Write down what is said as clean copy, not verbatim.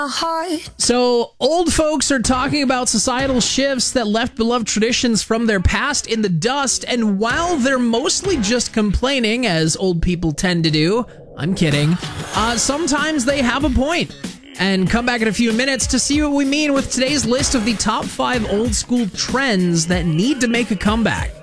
So, old folks are talking about societal shifts that left beloved traditions from their past in the dust, and while they're mostly just complaining, as old people tend to do, I'm kidding, sometimes they have a point. And come back in a few minutes to see what we mean with today's list of the top 5 old school trends that need to make a comeback.